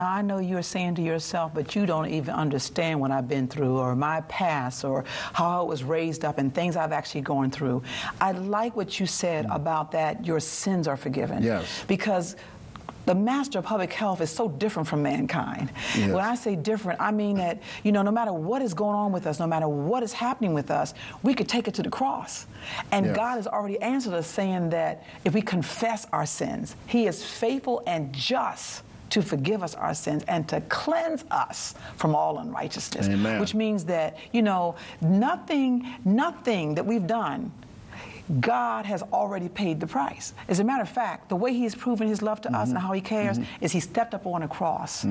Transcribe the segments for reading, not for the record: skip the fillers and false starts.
I know you're saying to yourself, but you don't even understand what I've been through, or my past, or how I was raised up, and things I've actually gone through. I like what you said about that your sins are forgiven. Yes. Because the master of public health is so different from mankind. Yes. When I say different, I mean that, you know, no matter what is going on with us, no matter what is happening with us, we could take it to the cross. And Yes. God has already answered us, saying that if we confess our sins, He is faithful and just to forgive us our sins and to cleanse us from all unrighteousness. Amen. Which means that, you know, nothing that we've done, God has already paid the price. As a matter of fact, the way He's proven His love to us and how He cares is He stepped up on a cross,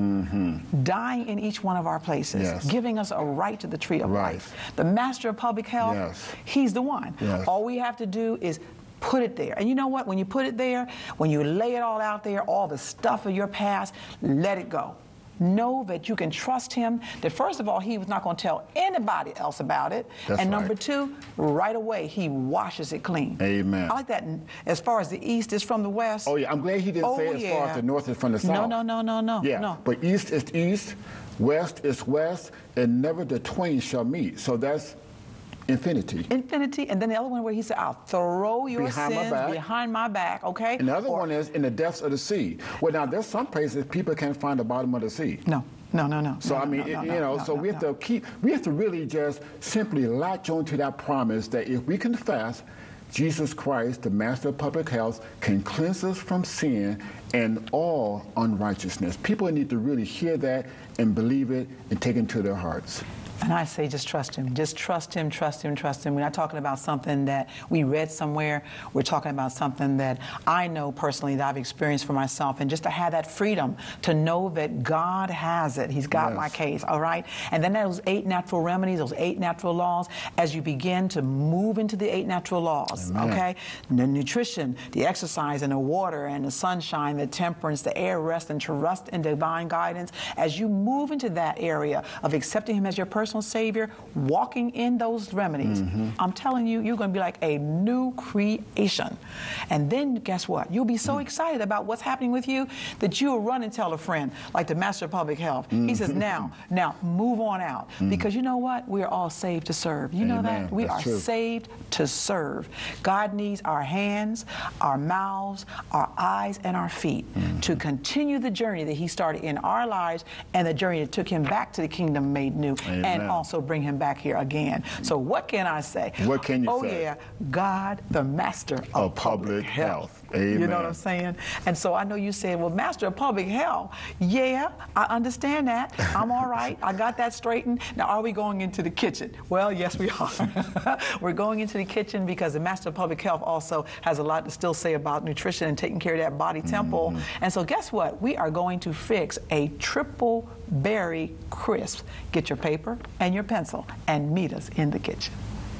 dying in each one of our places, Yes. giving us a right to the tree of Right. life. The master of public health, Yes. He's the one. Yes. All we have to do is put it there. And you know what? When you put it there, when you lay it all out there, all the stuff of your past, let it go. Know that you can trust Him, that first of all, He was not going to tell anybody else about it. That's and right. number two, right away, He washes it clean. Amen. I like that. As far as the East is from the West. Oh, yeah. I'm glad he didn't say as far as the North is from the South. No. Yeah. No. But East is East, West is West, and never the twain shall meet. So that's infinity. Infinity. And then the other one where He said, I'll throw your Behind my sins back. behind my back, okay? And the other one is in the depths of the sea. Well, now, there's some places people can't find the bottom of the sea. No. So I mean, we have to really just simply latch on to that promise that if we confess, Jesus Christ, the master of public health, can cleanse us from sin and all unrighteousness. People need to really hear that and believe it and take it to their hearts. And I say just trust Him. Just trust Him, trust Him, trust Him. We're not talking about something that we read somewhere. We're talking about something that I know personally that I've experienced for myself. And just to have that freedom to know that God has it. He's got Yes. my case, all right? And then those 8 natural remedies, those 8 natural laws, as you begin to move into the 8 natural laws, Amen. okay? The nutrition, the exercise, and the water, and the sunshine, the temperance, the air rest, and to rest in divine guidance. As you move into that area of accepting Him as your personal Savior, walking in those remedies, I'm telling you, you're going to be like a new creation. And then guess what? You'll be so excited about what's happening with you that you'll run and tell a friend, like the master of public health. He says, now move on out. Because you know what? We are all saved to serve. You know Amen. that? We That's are true. saved to serve. God needs our hands, our mouths, our eyes, and our feet to continue the journey that He started in our lives and the journey that took Him back to the kingdom made new. Amen. And also bring Him back here again. So what can I say? What can you say? Oh yeah, God, the master of public health. Amen. You know what I'm saying? And so I know you said, well, master of public health. Yeah, I understand that. I'm all right. I got that straightened. Now, are we going into the kitchen? Well, yes, we are. We're going into the kitchen because the master of public health also has a lot to still say about nutrition and taking care of that body temple. And so guess what? We are going to fix a triple berry crisp. Get your paper and your pencil and meet us in the kitchen.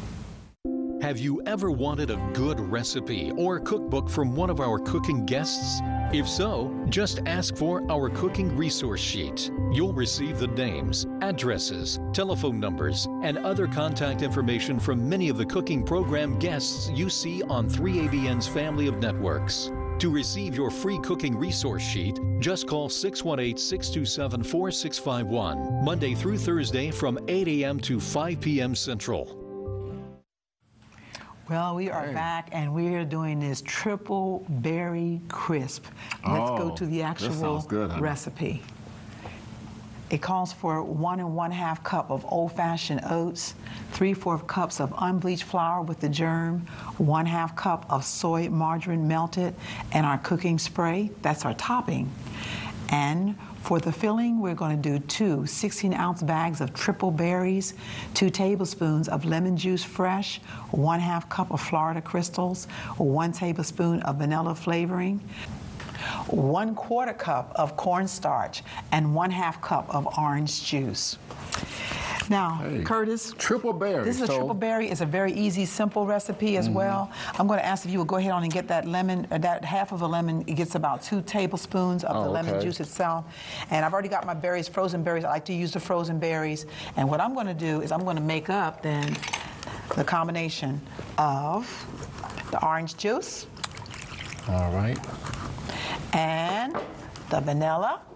Have you ever wanted a good recipe or cookbook from one of our cooking guests? If so, just ask for our cooking resource sheet. You'll receive the names, addresses, telephone numbers, and other contact information from many of the cooking program guests you see on 3ABN's family of networks. To receive your free cooking resource sheet, just call 618-627-4651, Monday through Thursday from 8 a.m. to 5 p.m. Central. Well, we are back, and we are doing this triple berry crisp. Let's go to the actual sounds good, honey. recipe. It calls for 1 1/2 cup of old-fashioned oats, 3/4 cups of unbleached flour with the germ, 1/2 cup of soy margarine melted, and our cooking spray. That's our topping. And for the filling, we're going to do 2 16-ounce bags of triple berries, 2 tablespoons of lemon juice fresh, 1/2 cup of Florida crystals, 1 tablespoon of vanilla flavoring, 1/4 cup of cornstarch, and 1/2 cup of orange juice. Now, Curtis, Triple berry. this is a triple berry. It's a very easy, simple recipe as well. I'm going to ask if you will go ahead on and get that lemon, that half of a lemon. It gets about 2 tablespoons of the lemon juice itself. And I've already got my berries, frozen berries. I like to use the frozen berries. And what I'm going to do is I'm going to make up then the combination of the orange juice All right. and the vanilla